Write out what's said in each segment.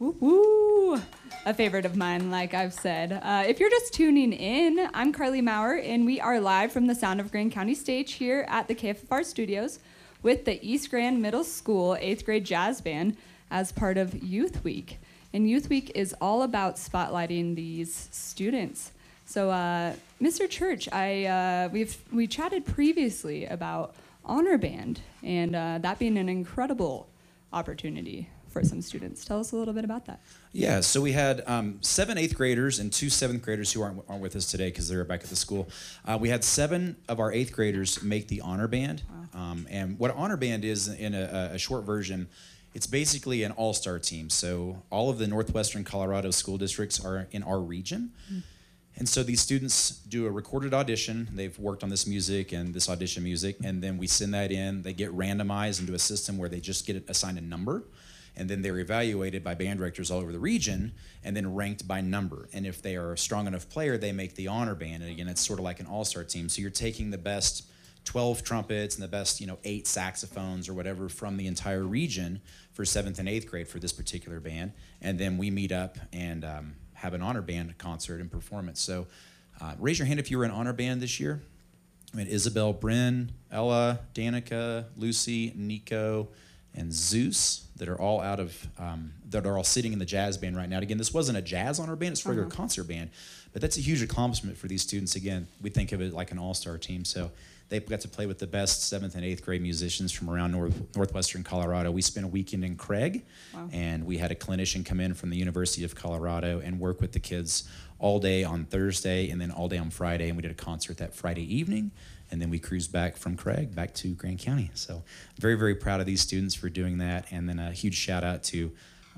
Woo woo! A favorite of mine, like I've said. If you're just tuning in, I'm Carly Maurer, and we are live from the Sound of Grand County stage here at the KFFR studios with the East Grand Middle School 8th grade jazz band as part of Youth Week. And Youth Week is all about spotlighting these students. So, Mr. Church, we chatted previously about Honor Band and that being an incredible opportunity for some students. Tell us a little bit about that. Yeah, so we had 7 8th graders and 2 7th graders who aren't with us today because they're back at the school. We had 7 of our 8th graders make the Honor Band. Wow. And what Honor Band is in a short version, it's basically an all-star team. So all of the Northwestern Colorado school districts are in our region. Mm. And so these students do a recorded audition. They've worked on this music and this audition music, and then we send that in. They get randomized into a system where they just get assigned a number, and then they're evaluated by band directors all over the region and then ranked by number. And if they are a strong enough player, they make the honor band. And again, it's sort of like an all-star team. So you're taking the best 12 trumpets and the best 8 saxophones or whatever from the entire region for 7th and 8th grade for this particular band. And then we meet up and have an honor band concert and performance. So raise your hand if you were in honor band this year. I mean, Isabel, Bryn, Ella, Danica, Lucy, Nico, and Zeus that are all that are all sitting in the jazz band right now. And again, this wasn't a jazz honor band, it's a regular concert band, but that's a huge accomplishment for these students. Again, we think of it like an all-star team. So they got to play with the best 7th and 8th grade musicians from around Northwestern Colorado. We spent a weekend in Craig, wow. And we had a clinician come in from the University of Colorado and work with the kids all day on Thursday and then all day on Friday, and we did a concert that Friday evening, and then we cruised back from Craig back to Grand County. So very, very proud of these students for doing that, and then a huge shout out to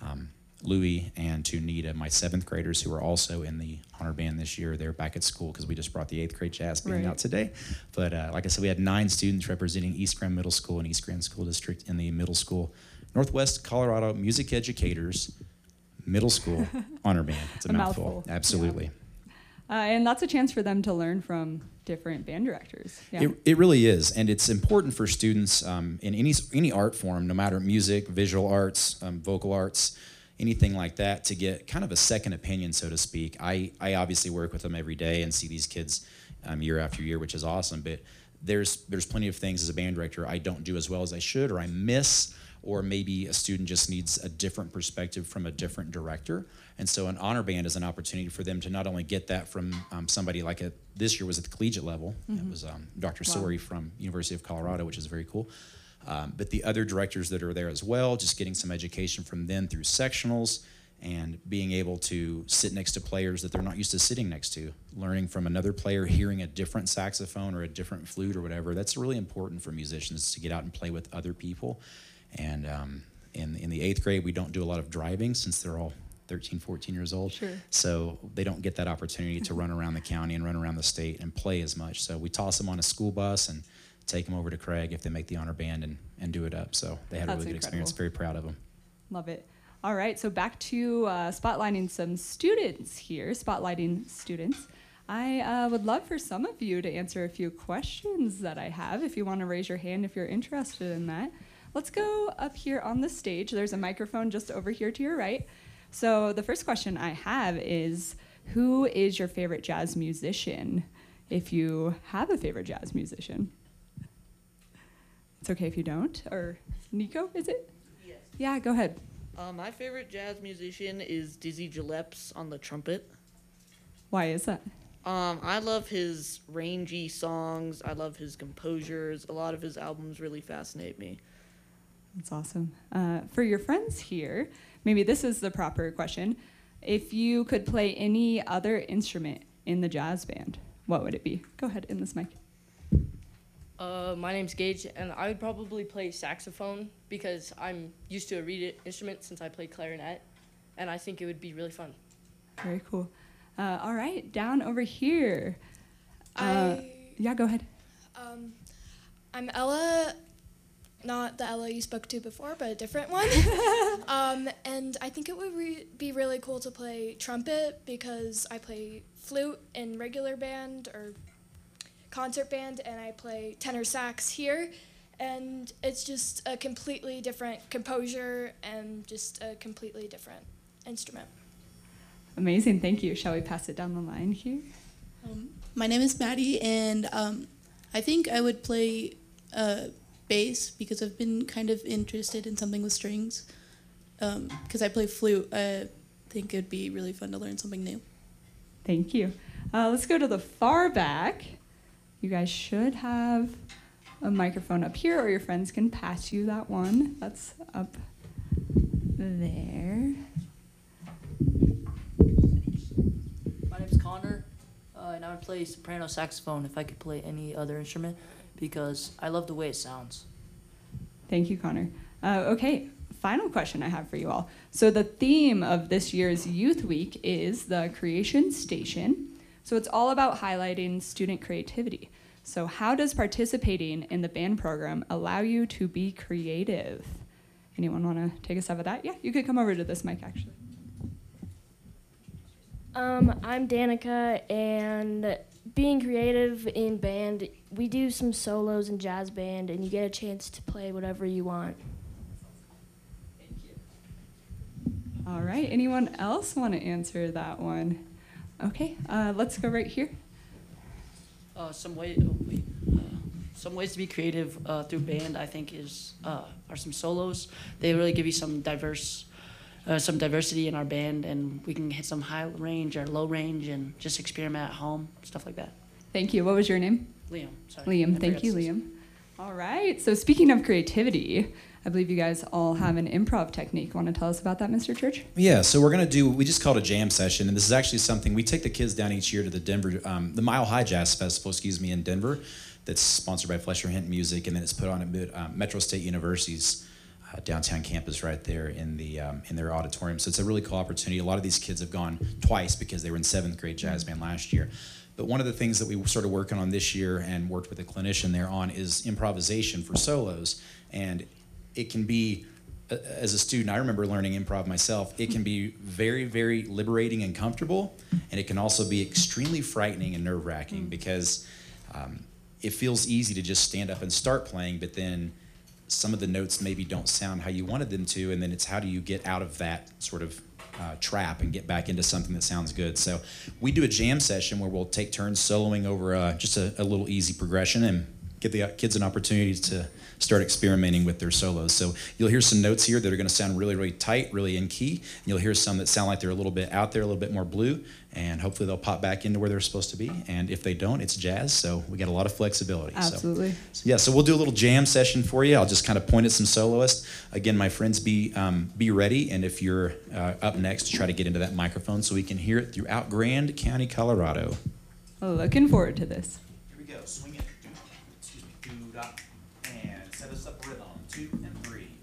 Louie and to Nita, my 7th graders who are also in the honor band this year. They're back at school because we just brought the 8th grade jazz band out today. But like I said, we had 9 students representing East Grand Middle School and East Grand School District in the middle school. Northwest Colorado Music Educators Middle School Honor Band. It's a mouthful. Absolutely. Yeah. And that's a chance for them to learn from different band directors. Yeah. It really is, and it's important for students in any art form, no matter music, visual arts, vocal arts, anything like that, to get kind of a second opinion, so to speak. I obviously work with them every day and see these kids year after year, which is awesome, but there's plenty of things as a band director I don't do as well as I should, or I miss, or maybe a student just needs a different perspective from a different director. And so an honor band is an opportunity for them to not only get that from somebody like this year was at the collegiate level. Mm-hmm. It was Dr. Wow. Sori from University of Colorado, which is very cool. But the other directors that are there as well, just getting some education from them through sectionals and being able to sit next to players that they're not used to sitting next to, learning from another player, hearing a different saxophone or a different flute or whatever. That's really important for musicians to get out and play with other people. And in the 8th grade, we don't do a lot of driving since they're all 13, 14 years old. Sure. So they don't get that opportunity to run around the county and run around the state and play as much. So we toss them on a school bus and take them over to Craig if they make the honor band and do it up. So they had a really good experience. Very proud of them. Love it. All right, so back to spotlighting some students here, spotlighting students. I would love for some of you to answer a few questions that I have, if you want to raise your hand if you're interested in that. Let's go up here on the stage. There's a microphone just over here to your right. So the first question I have is, who is your favorite jazz musician, if you have a favorite jazz musician? It's okay if you don't. Or Nico, is it? Yes. Yeah, go ahead. My favorite jazz musician is Dizzy Gillespie on the trumpet. Why is that? I love his rangy songs. I love his composures. A lot of his albums really fascinate me. That's awesome. For your friends here, maybe this is the proper question. If you could play any other instrument in the jazz band, what would it be? Go ahead in this mic. My name's Gage, and I would probably play saxophone because I'm used to a reed instrument since I played clarinet, and I think it would be really fun. Very cool. All right, down over here. Yeah, go ahead. I'm Ella, not the Ella you spoke to before, but a different one. And I think it would be really cool to play trumpet because I play flute in regular band or concert band, and I play tenor sax here, and it's just a completely different composure and just a completely different instrument. Amazing, thank you. Shall we pass it down the line here? My name is Maddie, and I think I would play bass because I've been kind of interested in something with strings. Because I play flute, I think it would be really fun to learn something new. Thank you. Let's go to the far back. You guys should have a microphone up here, or your friends can pass you that one. That's up there. My name's Connor, and I would play soprano saxophone if I could play any other instrument because I love the way it sounds. Thank you, Connor. Okay, final question I have for you all. So the theme of this year's Youth Week is the Creation Station. So it's all about highlighting student creativity. So how does participating in the band program allow you to be creative? Anyone want to take a stab at that? Yeah, you could come over to this mic, actually. I'm Danica, and being creative in band, we do some solos in jazz band, and you get a chance to play whatever you want. All right, anyone else want to answer that one? Okay, let's go right here. Some ways to be creative through band, I think, are some solos. They really give you some diversity in our band, and we can hit some high range or low range and just experiment at home, stuff like that. Thank you. What was your name? Liam, sorry. Liam, thank you, Liam. All right, so speaking of creativity, I believe you guys all have an improv technique. Want to tell us about that, Mr. Church? Yeah, so we're going to do, we just called a jam session, and this is actually something, we take the kids down each year to the the Mile High Jazz Festival, in Denver, that's sponsored by Fletcher Hint Music, and then it's put on at Metro State University's downtown campus right there in their auditorium. So it's a really cool opportunity. A lot of these kids have gone twice because they were in 7th grade jazz band last year. But one of the things that we started working on this year and worked with a clinician there on is improvisation for solos. And it can be, as a student, I remember learning improv myself, it can be very, very liberating and comfortable, and it can also be extremely frightening and nerve-wracking because it feels easy to just stand up and start playing, but then some of the notes maybe don't sound how you wanted them to, and then it's how do you get out of that sort of trap and get back into something that sounds good. So we do a jam session where we'll take turns soloing over just a little easy progression and give the kids an opportunity to start experimenting with their solos. So you'll hear some notes here that are going to sound really, really tight, really in key. And you'll hear some that sound like they're a little bit out there, a little bit more blue, and hopefully they'll pop back into where they're supposed to be. And if they don't, it's jazz, so we got a lot of flexibility. Absolutely. So we'll do a little jam session for you. I'll just kind of point at some soloists. Again, my friends, be ready, and if you're up next, try to get into that microphone so we can hear it throughout Grand County, Colorado. Looking forward to this. Here we go. Swing it. Excuse me. Do-da. And set us up rhythm. 2 and 3.